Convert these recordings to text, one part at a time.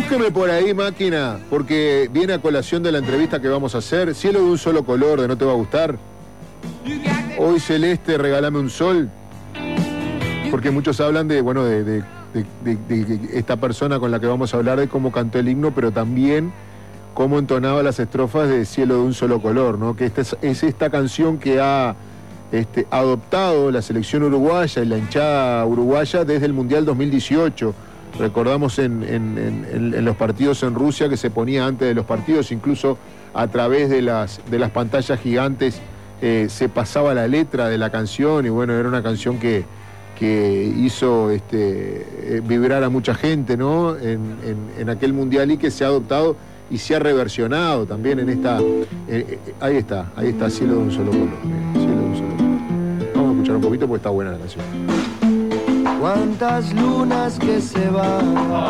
Búsqueme por ahí, máquina, porque viene a colación de la entrevista que vamos a hacer. Cielo de un solo color, de No te va a gustar. Hoy celeste, regálame un sol. Porque muchos hablan de, bueno, de esta persona con la que vamos a hablar, de cómo cantó el himno, pero también cómo entonaba las estrofas de Cielo de un solo color, ¿no? Que es esta canción que ha adoptado la selección uruguaya y la hinchada uruguaya desde el Mundial 2018. Recordamos en los partidos en Rusia que se ponía antes de los partidos, incluso a través de las pantallas gigantes se pasaba la letra de la canción, y bueno, era una canción que hizo vibrar a mucha gente, ¿no? En aquel Mundial, y que se ha adoptado y se ha reversionado también en esta... ahí está, Cielo de un solo color. Cielo de un solo color. Vamos a escuchar un poquito porque está buena la canción. Cuántas lunas que se van.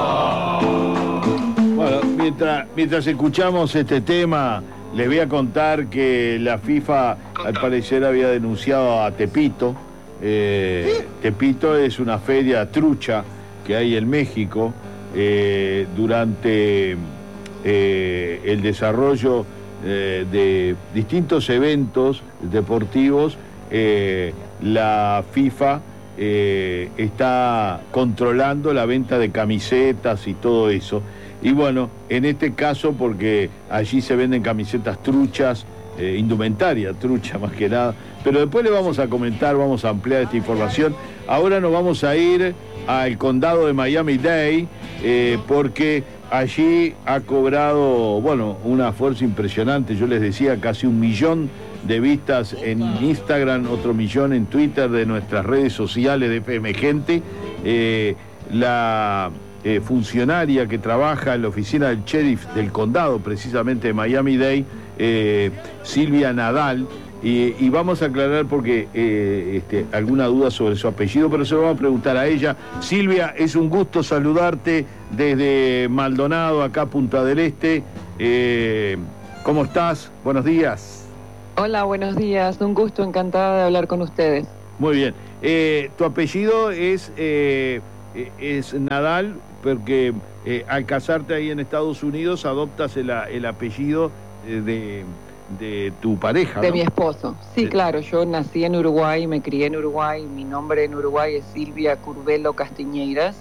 Bueno, mientras escuchamos este tema, les voy a contar que la FIFA al parecer había denunciado a Tepito. Tepito es una feria trucha que hay en México. Durante el desarrollo de distintos eventos deportivos, la FIFA está controlando la venta de camisetas y todo eso. Y bueno, en este caso, porque allí se venden camisetas truchas, indumentaria trucha más que nada, pero después le vamos a comentar, vamos a ampliar esta información. Ahora nos vamos a ir al condado de Miami-Dade, porque allí ha cobrado, bueno, una fuerza impresionante. Yo les decía, casi 1 millón de vistas en Instagram, otro 1 millón en Twitter, de nuestras redes sociales de FM Gente. La funcionaria que trabaja en la oficina del sheriff del condado, precisamente de Miami-Dade, Silvia Nadal, y vamos a aclarar porque alguna duda sobre su apellido, pero se lo vamos a preguntar a ella. Silvia, es un gusto saludarte desde Maldonado, acá Punta del Este. ¿Cómo estás? Buenos días. Hola, buenos días. Un gusto, encantada de hablar con ustedes. Muy bien. Tu apellido es Nadal, porque al casarte ahí en Estados Unidos adoptas el apellido de tu pareja, de ¿no? Mi esposo. Sí, claro, yo nací en Uruguay, me crié en Uruguay, mi nombre en Uruguay es Silvia Curvelo Castiñeiras.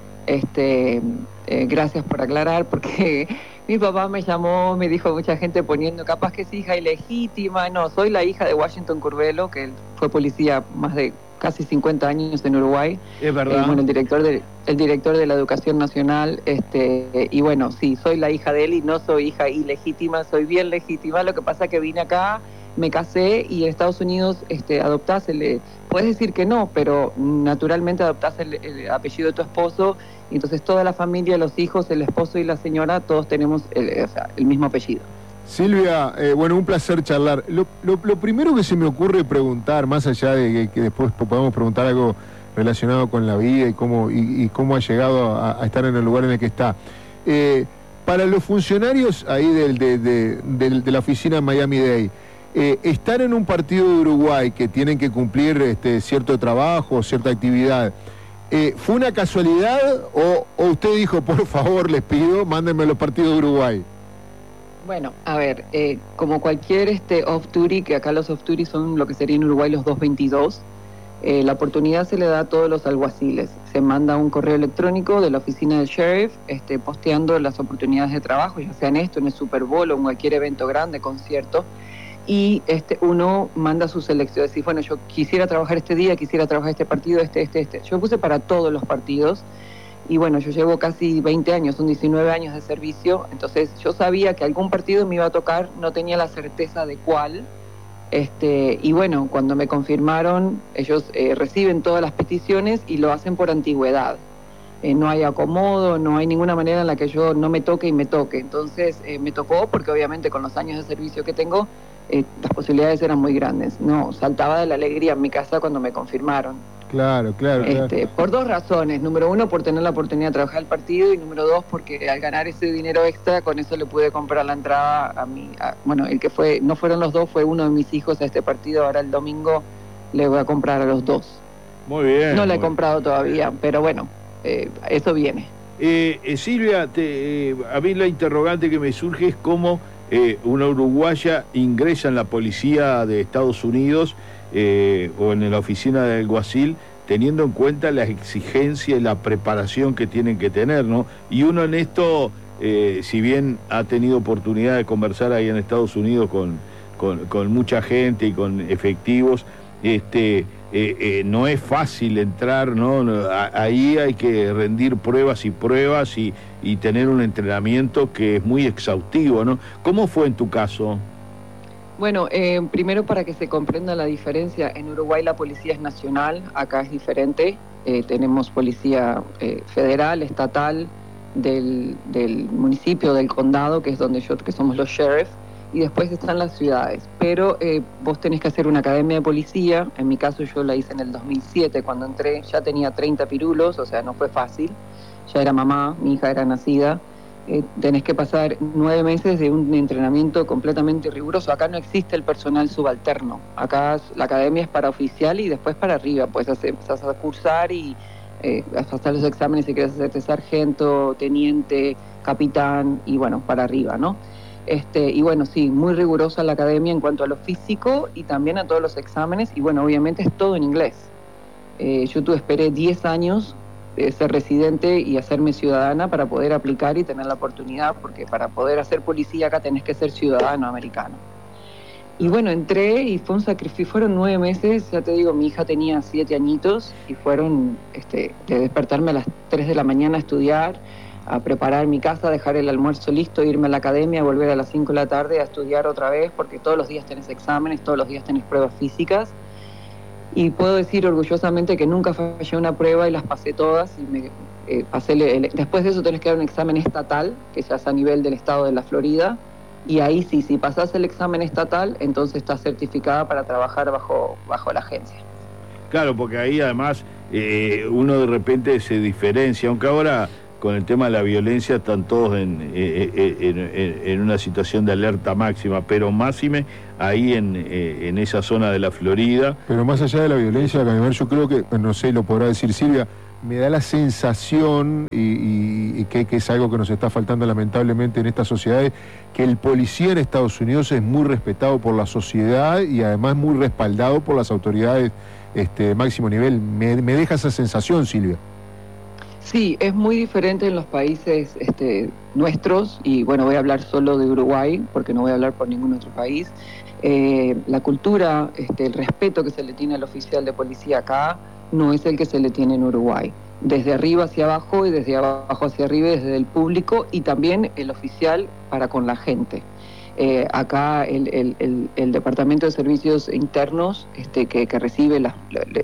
Gracias por aclarar, porque mi papá me llamó, me dijo mucha gente poniendo, capaz que es hija ilegítima. No, soy la hija de Washington Curvelo, que él fue policía más de casi 50 años en Uruguay. Es verdad. Bueno, el director de la Educación Nacional, y bueno, sí, soy la hija de él y no soy hija ilegítima, soy bien legítima. Lo que pasa es que vine acá, me casé, y en Estados Unidos adoptás puedes decir que no, pero naturalmente adoptás el apellido de tu esposo, y entonces toda la familia, los hijos, el esposo y la señora, todos tenemos el mismo apellido. Silvia, bueno, un placer charlar. Lo primero que se me ocurre preguntar, más allá de que después podamos preguntar algo relacionado con la vida y cómo ha llegado a estar en el lugar en el que está. Para los funcionarios ahí de la oficina Miami-Dade, estar en un partido de Uruguay que tienen que cumplir cierto trabajo, cierta actividad, ¿fue una casualidad o usted dijo, por favor, les pido, mándenme los partidos de Uruguay? Bueno, a ver, como cualquier off-duty, que acá los off-duty son lo que sería en Uruguay los 222, la oportunidad se le da a todos los alguaciles. Se manda un correo electrónico de la oficina del sheriff posteando las oportunidades de trabajo, ya sea en el Super Bowl o en cualquier evento grande, concierto, y uno manda su selección, decir, bueno, yo quisiera trabajar este día, quisiera trabajar este partido, Yo puse para todos los partidos. Y bueno, yo llevo casi 20 años, son 19 años de servicio, entonces yo sabía que algún partido me iba a tocar, no tenía la certeza de cuál. Y bueno, cuando me confirmaron, ellos reciben todas las peticiones y lo hacen por antigüedad. No hay acomodo, no hay ninguna manera en la que yo no me toque y me toque. Entonces me tocó porque obviamente con los años de servicio que tengo, las posibilidades eran muy grandes. No, saltaba de la alegría en mi casa cuando me confirmaron. Claro. Por 2 razones. Número 1, por tener la oportunidad de trabajar el partido, y número 2, porque al ganar ese dinero extra, con eso le pude comprar la entrada bueno, el que no fueron los 2, fue uno de mis hijos a este partido. Ahora el domingo le voy a comprar a los 2. Muy bien. No le he comprado todavía, pero bueno, eso viene. Silvia, a mí la interrogante que me surge es cómo una uruguaya ingresa en la policía de Estados Unidos o en la oficina del alguacil, teniendo en cuenta la exigencia y la preparación que tienen que tener, ¿no? Y uno en esto, si bien ha tenido oportunidad de conversar ahí en Estados Unidos con mucha gente y con efectivos, no es fácil entrar, ¿no? Ahí hay que rendir pruebas y tener un entrenamiento que es muy exhaustivo, ¿no? ¿Cómo fue en tu caso? Bueno, primero para que se comprenda la diferencia, en Uruguay la policía es nacional, acá es diferente. Tenemos policía federal, estatal, del municipio, del condado, que es donde que somos los sheriffs, y después están las ciudades. Pero vos tenés que hacer una academia de policía. En mi caso yo la hice en el 2007, cuando entré ya tenía 30 pirulos, o sea, no fue fácil. Ya era mamá, mi hija era nacida. Tenés que pasar 9 meses de un entrenamiento completamente riguroso. Acá no existe el personal subalterno. Acá la academia es para oficial y después para arriba. Pues empezás a cursar y pasar los exámenes si querés hacerte sargento, teniente, capitán y bueno, para arriba, ¿no? Y bueno, sí, muy rigurosa la academia en cuanto a lo físico y también a todos los exámenes, y bueno, obviamente es todo en inglés. Yo esperé 10 años ser residente y hacerme ciudadana para poder aplicar y tener la oportunidad, porque para poder hacer policía acá tenés que ser ciudadano americano. Y bueno, entré y fue un sacrificio, fueron 9 meses, ya te digo, mi hija tenía 7 añitos y fueron de despertarme a las 3 de la mañana a estudiar, a preparar mi casa, dejar el almuerzo listo, irme a la academia, volver a las 5 de la tarde a estudiar otra vez, porque todos los días tenés exámenes, todos los días tenés pruebas físicas. Y puedo decir orgullosamente que nunca fallé una prueba y las pasé todas. Y después de eso tenés que dar un examen estatal, que ya es a nivel del estado de la Florida. Y ahí sí, si pasás el examen estatal, entonces estás certificada para trabajar bajo la agencia. Claro, porque ahí además uno de repente se diferencia, aunque ahora con el tema de la violencia están todos en una situación de alerta máxima, pero máxime ahí en esa zona de la Florida. Pero más allá de la violencia, yo creo que, no sé, lo podrá decir Silvia, me da la sensación, y que es algo que nos está faltando lamentablemente en estas sociedades, que el policía en Estados Unidos es muy respetado por la sociedad y además muy respaldado por las autoridades de máximo nivel. Me deja esa sensación, Silvia. Sí, es muy diferente en los países nuestros, y bueno, voy a hablar solo de Uruguay, porque no voy a hablar por ningún otro país. La cultura, el respeto que se le tiene al oficial de policía acá, no es el que se le tiene en Uruguay. Desde arriba hacia abajo y desde abajo hacia arriba, desde el público y también el oficial para con la gente. Acá el Departamento de Servicios Internos que recibe las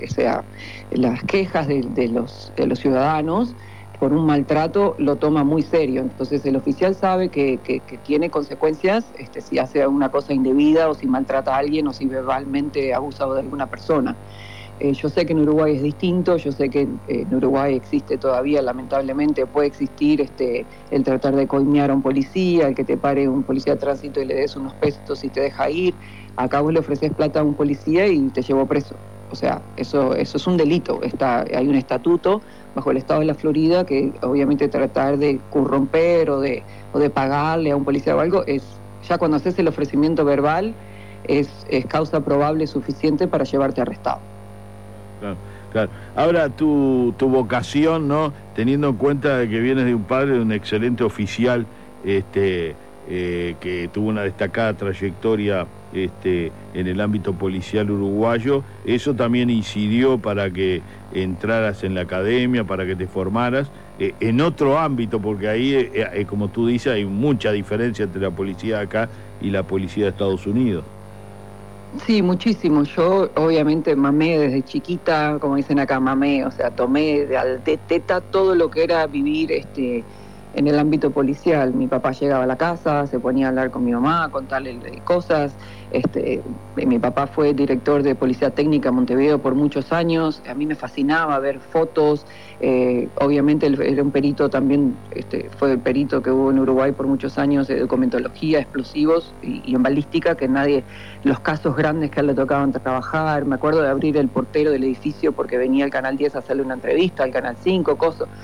quejas de los ciudadanos por un maltrato lo toma muy serio. Entonces el oficial sabe que tiene consecuencias si hace una cosa indebida o si maltrata a alguien o si verbalmente abusa de alguna persona. Yo sé que en Uruguay es distinto, yo sé que en Uruguay existe todavía, lamentablemente, puede existir el tratar de coimear a un policía, el que te pare un policía de tránsito y le des unos pesos y te deja ir. Acá vos le ofreces plata a un policía y te llevó preso. O sea, eso es un delito. Hay un estatuto bajo el estado de la Florida que obviamente tratar de corromper o de pagarle a un policía o algo, ya cuando haces el ofrecimiento verbal, es causa probable suficiente para llevarte arrestado. Claro. Ahora, tu vocación, ¿no? Teniendo en cuenta que vienes de un padre, de un excelente oficial, que tuvo una destacada trayectoria en el ámbito policial uruguayo, eso también incidió para que entraras en la academia, para que te formaras en otro ámbito, porque ahí, como tú dices, hay mucha diferencia entre la policía de acá y la policía de Estados Unidos. Sí, muchísimo. Yo obviamente mamé desde chiquita, como dicen acá, mamé, o sea, tomé de teta todo lo que era vivir en el ámbito policial. Mi papá llegaba a la casa, se ponía a hablar con mi mamá, a contarle cosas. Mi papá fue director de Policía Técnica en Montevideo por muchos años. A mí me fascinaba ver fotos. Obviamente él era un perito también, fue el perito que hubo en Uruguay por muchos años de documentología, explosivos y en balística, que los casos grandes que a él le tocaban trabajar. Me acuerdo de abrir el portero del edificio porque venía el Canal 10 a hacerle una entrevista, al Canal 5, cosas.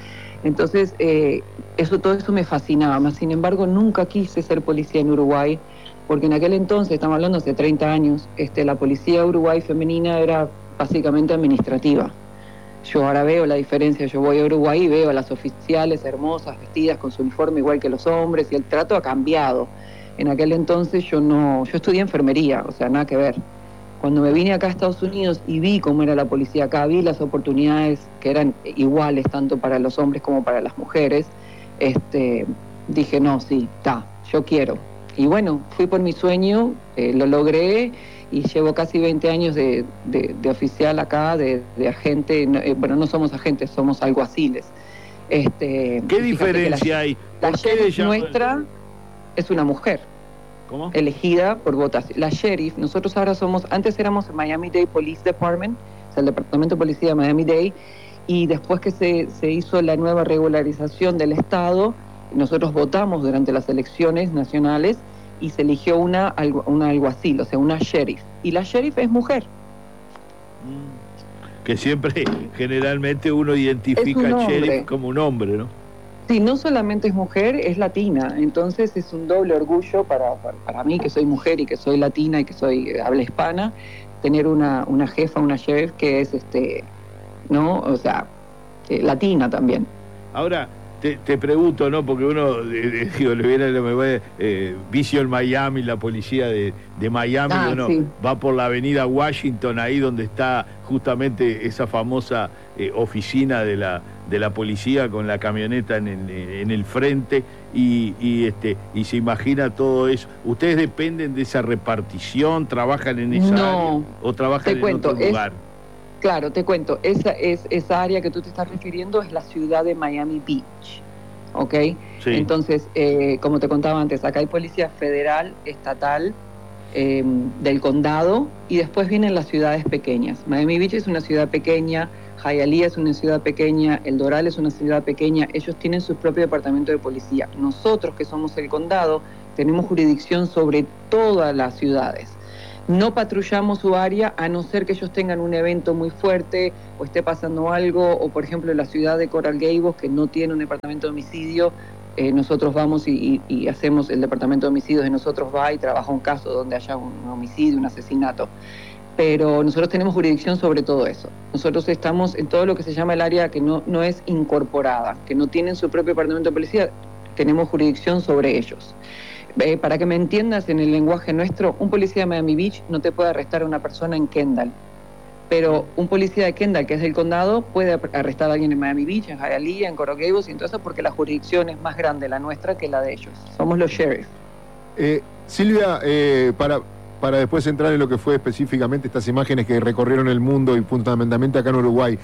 Entonces, todo eso me fascinaba. Sin embargo, nunca quise ser policía en Uruguay, porque en aquel entonces, estamos hablando hace 30 años, la policía Uruguay femenina era básicamente administrativa. Yo ahora veo la diferencia, yo voy a Uruguay y veo a las oficiales hermosas, vestidas con su uniforme igual que los hombres, y el trato ha cambiado. En aquel entonces yo estudié enfermería, o sea, nada que ver. Cuando me vine acá a Estados Unidos y vi cómo era la policía acá, vi las oportunidades que eran iguales tanto para los hombres como para las mujeres, dije, no, sí, yo quiero. Y bueno, fui por mi sueño, lo logré, y llevo casi 20 años de oficial acá, de agente. No somos agentes, somos alguaciles. ¿Qué diferencia hay? La sheriff nuestra es una mujer. ¿Cómo? Elegida por votación. La sheriff, nosotros ahora antes éramos Miami-Dade Police Department, o sea, el Departamento de Policía de Miami-Dade, y después que se hizo la nueva regularización del Estado, nosotros votamos durante las elecciones nacionales y se eligió una alguacil, o sea, una sheriff. Y la sheriff es mujer. Que siempre, generalmente uno identifica al sheriff como un hombre, ¿no? Sí, no solamente es mujer, es latina. Entonces es un doble orgullo para mí, que soy mujer y que soy latina y que soy habla hispana, tener una jefa, una sheriff que es, ¿no? O sea, latina también. Ahora, te pregunto, ¿no? Porque uno, digo, le viene Vision Miami, la policía de Miami, uno sí va por la avenida Washington, ahí donde está justamente esa famosa oficina de la policía con la camioneta en el frente, y se imagina todo eso. ¿Ustedes dependen de esa repartición? ¿Trabajan en esa área o trabajan en otro lugar? Claro, te cuento, esa área que tú te estás refiriendo es la ciudad de Miami Beach, ¿ok? Sí. Entonces, como te contaba antes, acá hay policía federal, estatal, del condado, y después vienen las ciudades pequeñas. Miami Beach es una ciudad pequeña, Hialeah es una ciudad pequeña, El Doral es una ciudad pequeña, ellos tienen su propio departamento de policía. Nosotros, que somos el condado, tenemos jurisdicción sobre todas las ciudades. No patrullamos su área a no ser que ellos tengan un evento muy fuerte o esté pasando algo, o por ejemplo en la ciudad de Coral Gables, que no tiene un departamento de homicidio, nosotros vamos y hacemos el departamento de homicidios, y nosotros va y trabaja un caso donde haya un homicidio, un asesinato. Pero nosotros tenemos jurisdicción sobre todo eso. Nosotros estamos en todo lo que se llama el área que no es incorporada, que no tienen su propio departamento de policía, tenemos jurisdicción sobre ellos. Para que me entiendas en el lenguaje nuestro, un policía de Miami Beach no te puede arrestar a una persona en Kendall, pero un policía de Kendall, que es del condado, puede arrestar a alguien en Miami Beach, en Hialeah, en Coral Gables, y entonces porque la jurisdicción es más grande la nuestra que la de ellos. Somos los sheriffs. Silvia, para después entrar en lo que fue específicamente estas imágenes que recorrieron el mundo y fundamentalmente acá en Uruguay,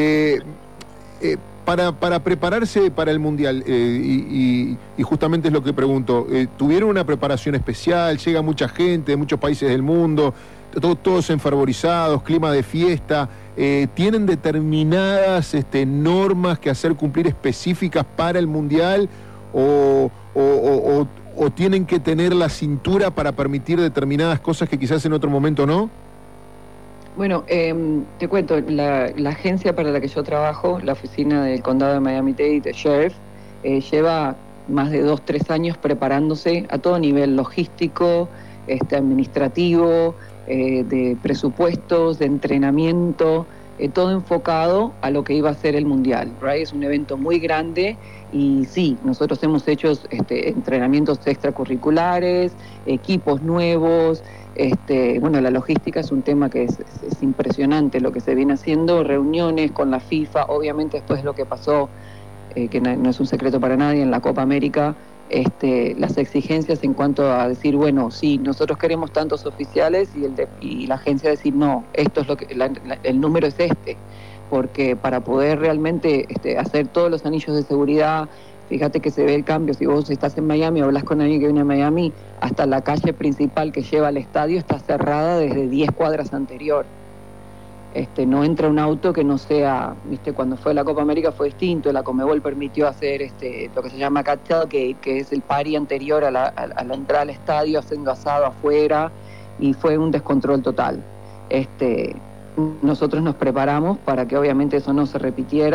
para prepararse para el Mundial, y justamente es lo que pregunto, ¿tuvieron una preparación especial? Llega mucha gente de muchos países del mundo, todos enfervorizados, clima de fiesta, ¿tienen determinadas normas que hacer cumplir específicas para el Mundial o tienen que tener la cintura para permitir determinadas cosas que quizás en otro momento no? Bueno, te cuento, la agencia para la que yo trabajo, la oficina del condado de Miami-Dade, de Sheriff, lleva más de 2-3 años preparándose a todo nivel logístico, administrativo, de presupuestos, de entrenamiento, todo enfocado a lo que iba a ser el Mundial, ¿right? Es un evento muy grande y sí, nosotros hemos hecho entrenamientos extracurriculares, equipos nuevos. Bueno, la logística es un tema que es impresionante lo que se viene haciendo, reuniones con la FIFA, obviamente después de lo que pasó, que no es un secreto para nadie, en la Copa América, las exigencias en cuanto a decir, bueno, sí, nosotros queremos tantos oficiales, y la agencia decir, no, esto es lo que el número es porque para poder realmente hacer todos los anillos de seguridad, fíjate que se ve el cambio. Si vos estás en Miami o hablas con alguien que viene a Miami, hasta la calle principal que lleva al estadio está cerrada desde 10 cuadras anterior. No entra un auto que no sea, cuando fue la Copa América fue distinto, la Conmebol permitió hacer lo que se llama tailgate, que es el party anterior a la entrada al estadio, haciendo asado afuera, y fue un descontrol total. Nosotros nos preparamos para que obviamente eso no se repitiera,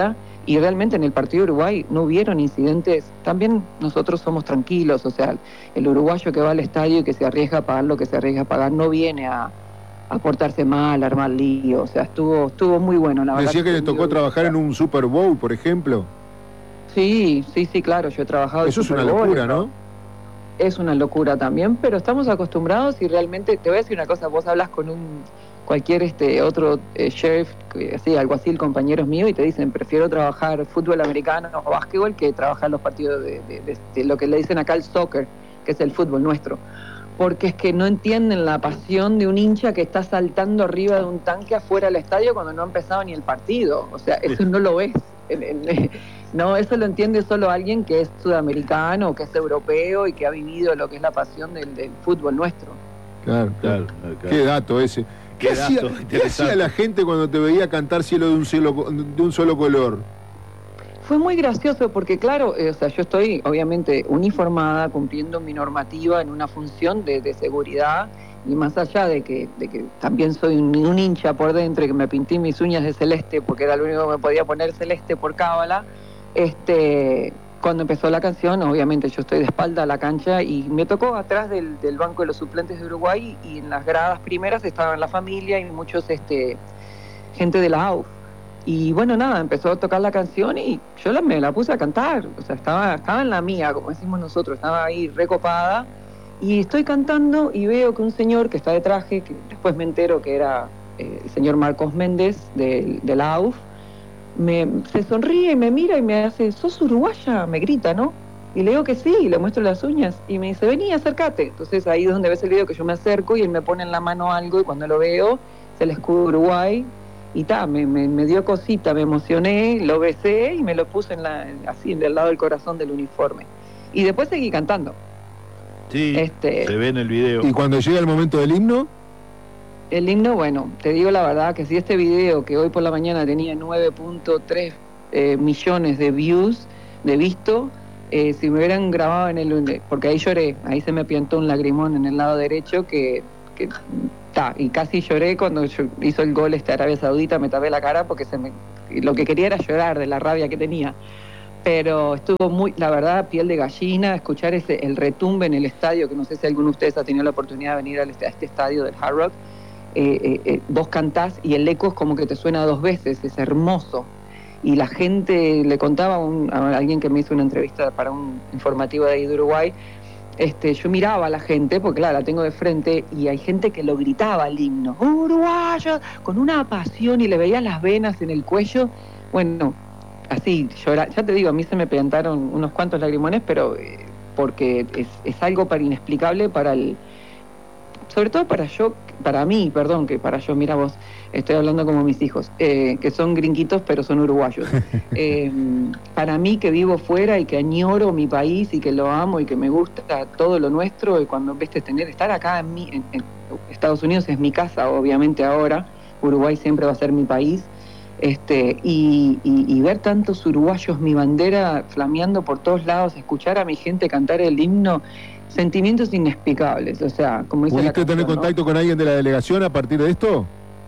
y realmente en el partido de Uruguay no hubieron incidentes. También nosotros somos tranquilos, o sea, el uruguayo que va al estadio y que se arriesga a pagar lo que se arriesga a pagar no viene a portarse mal, a armar lío, o sea, estuvo muy bueno, la verdad. Decía que le tocó trabajar en un Super Bowl, por ejemplo. Sí, claro, yo he trabajado. Eso es una locura, ¿no? Es una locura también, pero estamos acostumbrados y realmente, te voy a decir una cosa, vos hablas con cualquier otro sheriff, así, alguacil, compañeros míos, y te dicen, prefiero trabajar fútbol americano o básquetbol que trabajar los partidos de lo que le dicen acá el soccer, que es el fútbol nuestro. Porque es que no entienden la pasión de un hincha que está saltando arriba de un tanque afuera del estadio cuando no ha empezado ni el partido. O sea, eso no lo ves. No, eso lo entiende solo alguien que es sudamericano, o que es europeo y que ha vivido lo que es la pasión del fútbol nuestro. Claro. Qué dato ese. ¿Qué hacía la gente cuando te veía cantar Cielo de un solo color? Fue muy gracioso porque, claro, o sea, yo estoy obviamente uniformada, cumpliendo mi normativa en una función de seguridad, y más allá de que también soy un hincha por dentro y que me pinté mis uñas de celeste porque era lo único que me podía poner celeste por cábala, cuando empezó la canción, obviamente yo estoy de espalda a la cancha y me tocó atrás del banco de los suplentes de Uruguay, y en las gradas primeras estaban la familia y muchos gente de la AUF. Y bueno, nada, empezó a tocar la canción y yo me la puse a cantar, o sea, estaba en la mía, como decimos nosotros, estaba ahí recopada, y estoy cantando y veo que un señor que está de traje, que después me entero que era el señor Marcos Méndez de la AUF, se sonríe y me mira y me hace, ¿sos uruguaya? Me grita, ¿no? Y le digo que sí, y le muestro las uñas, y me dice, vení, acércate. Entonces ahí es donde ves el video, que yo me acerco y él me pone en la mano algo, y cuando lo veo, es el escudo de Uruguay. Y me dio cosita, me emocioné, lo besé y me lo puse así en el lado del corazón del uniforme. Y después seguí cantando. Sí, se ve en el video. ¿Y cuando llega el momento del himno? El himno, bueno, te digo la verdad que si este video, que hoy por la mañana tenía 9.3 millones de views, de visto, si me hubieran grabado porque ahí lloré, ahí se me piantó un lagrimón en el lado derecho y casi lloré cuando hizo el gol Arabia Saudita, me tapé la cara porque lo que quería era llorar de la rabia que tenía. Pero estuvo la verdad, piel de gallina, escuchar el retumbe en el estadio, que no sé si alguno de ustedes ha tenido la oportunidad de venir a este estadio del Hard Rock. Vos cantás y el eco es como que te suena 2 veces, es hermoso. Y la gente, le contaba a alguien que me hizo una entrevista para un informativo de ahí de Uruguay, yo miraba a la gente, porque claro, la tengo de frente, y hay gente que lo gritaba el himno, uruguayos, con una pasión, y le veías las venas en el cuello. Bueno, así, llorar. Ya te digo, a mí se me plantaron unos cuantos lagrimones, pero porque es algo inexplicable sobre todo para mí, mira vos, estoy hablando como mis hijos, que son gringuitos pero son uruguayos. Para mí, que vivo fuera y que añoro mi país y que lo amo y que me gusta todo lo nuestro, y cuando estar acá en Estados Unidos es mi casa, obviamente ahora, Uruguay siempre va a ser mi país, y ver tantos uruguayos, mi bandera flameando por todos lados, escuchar a mi gente cantar el himno, sentimientos inexplicables, o sea, como dice la canción, ¿pudiste tener contacto con alguien de la delegación a partir de esto?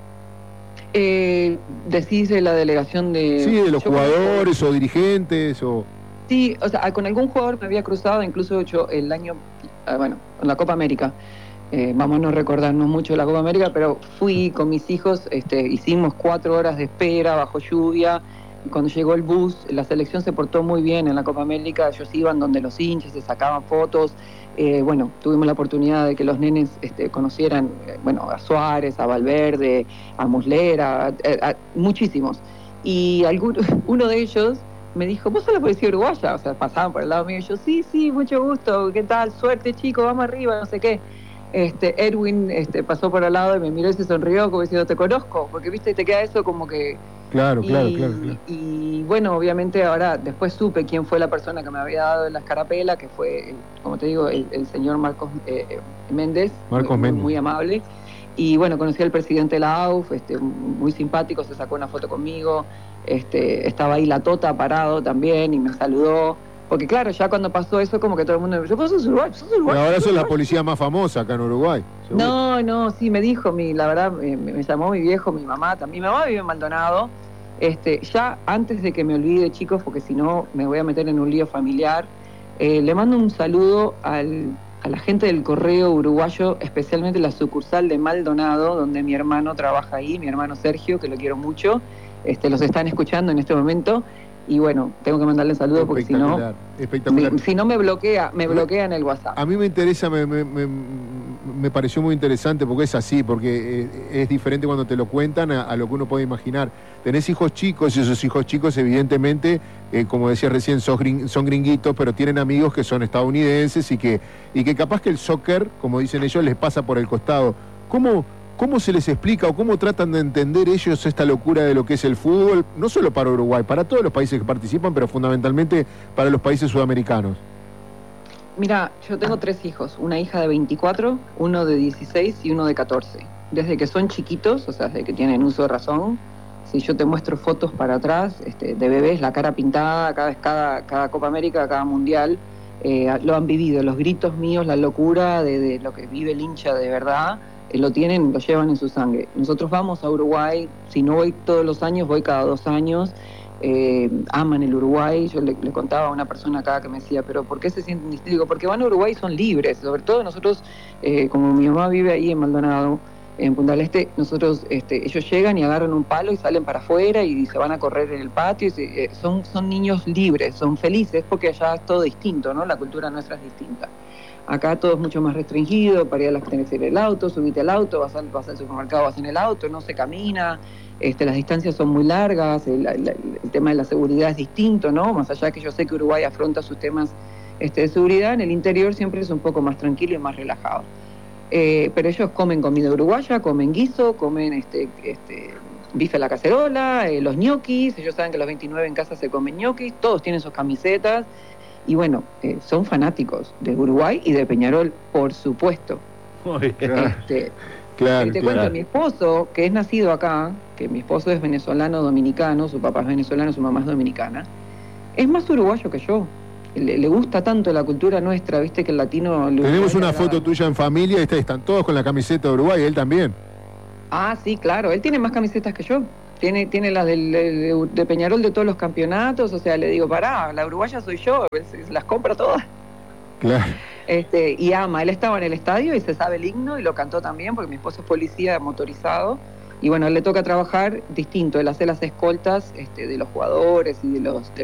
Decís de la delegación de... Sí, de los jugadores o dirigentes o... Sí, o sea, con algún jugador me había cruzado, incluso yo el año, en la Copa América, vamos a no recordarnos mucho de la Copa América, pero fui con mis hijos, hicimos 4 horas de espera bajo lluvia. Cuando llegó el bus, la selección se portó muy bien en la Copa América, ellos iban donde los hinchas, se sacaban fotos, tuvimos la oportunidad de que los nenes conocieran a Suárez, a Valverde, a Muslera, a muchísimos. Y uno de ellos me dijo, ¿vos sos la policía uruguaya? O sea, pasaban por el lado mío, y yo, sí, mucho gusto, ¿qué tal? Suerte, chicos, vamos arriba, no sé qué. Edwin pasó por al lado y me miró y se sonrió como diciendo, te conozco, porque viste, te queda eso como que... Claro. Y bueno, obviamente ahora después supe quién fue la persona que me había dado la escarapela, que fue, como te digo, el señor Marcos Méndez, muy amable. Y bueno, conocí al presidente de la AUF, muy simpático, se sacó una foto conmigo, estaba ahí la Tota parado también y me saludó. Porque claro, ya cuando pasó eso, como que todo el mundo me dijo, ¿vos sos uruguayo? Pero ahora sos la policía más famosa acá en Uruguay. ¿Seguro? No, sí, me dijo, la verdad, me llamó mi viejo, mi mamá también. Mi mamá vive en Maldonado, Ya antes de que me olvide, chicos, porque si no me voy a meter en un lío familiar, le mando un saludo a la gente del Correo Uruguayo, especialmente la sucursal de Maldonado, donde mi hermano trabaja ahí, mi hermano Sergio, que lo quiero mucho. Los están escuchando en este momento. Y bueno, tengo que mandarle un saludo porque si no me bloquea en el WhatsApp. A mí me interesa, me pareció muy interesante porque es así, porque es diferente cuando te lo cuentan a lo que uno puede imaginar. Tenés hijos chicos y esos hijos chicos evidentemente, como decía recién, son gringuitos, pero tienen amigos que son estadounidenses y que capaz que el soccer, como dicen ellos, les pasa por el costado. ¿Cómo se les explica o cómo tratan de entender ellos esta locura de lo que es el fútbol? No solo para Uruguay, para todos los países que participan, pero fundamentalmente para los países sudamericanos. Mira, yo tengo 3 hijos, una hija de 24, uno de 16 y uno de 14. Desde que son chiquitos, o sea, desde que tienen uso de razón, si yo te muestro fotos para atrás, de bebés, la cara pintada, cada Copa América, cada Mundial, lo han vivido, los gritos míos, la locura de lo que vive el hincha de verdad, lo llevan en su sangre. Nosotros vamos a Uruguay, si no voy todos los años, voy cada 2 años, aman el Uruguay. Yo le contaba a una persona acá que me decía, pero ¿por qué se sienten distintos? Digo, porque van a Uruguay y son libres, sobre todo nosotros, como mi mamá vive ahí en Maldonado, en Punta del Este, nosotros, ellos llegan y agarran un palo y salen para afuera y se van a correr en el patio, son niños libres, son felices, porque allá es todo distinto, ¿no? La cultura nuestra es distinta. Acá todo es mucho más restringido, para ir a las tenés que ir el auto, subite al auto, vas al supermercado, vas en el auto, no se camina, las distancias son muy largas, el tema de la seguridad es distinto, ¿no? Más allá que yo sé que Uruguay afronta sus temas de seguridad, en el interior siempre es un poco más tranquilo y más relajado. Pero ellos comen comida uruguaya, comen guiso, comen bife a la cacerola, los ñoquis, ellos saben que los 29 en casa se comen ñoquis, todos tienen sus camisetas. Y bueno, son fanáticos de Uruguay y de Peñarol, por supuesto. Muy bien. Te cuento, mi esposo, que es nacido acá, que mi esposo es venezolano-dominicano, su papá es venezolano, su mamá es dominicana, es más uruguayo que yo. Le gusta tanto la cultura nuestra, viste que el latino... Tenemos una foto tuya en familia y están todos con la camiseta de Uruguay, él también. Ah, sí, claro, él tiene más camisetas que yo. Tiene las de Peñarol de todos los campeonatos, o sea, le digo, pará, la uruguaya soy yo, las compra todas. Claro. Y ama, él estaba en el estadio y se sabe el himno y lo cantó también, porque mi esposo es policía motorizado, y bueno, él le toca trabajar distinto, él hace las escoltas de los jugadores y de los